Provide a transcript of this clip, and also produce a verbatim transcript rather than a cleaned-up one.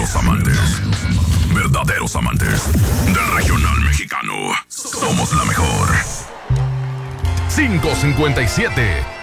los amantes, verdaderos amantes del regional mexicano. Somos la mejor. cinco cincuenta y siete